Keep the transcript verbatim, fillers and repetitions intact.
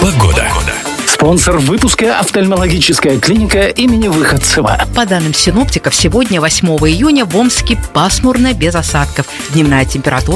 Погода. Спонсор выпуска — офтальмологическая клиника имени Выходцева. По данным синоптиков, сегодня, восьмого июня, в Омске пасмурно, без осадков. Дневная температура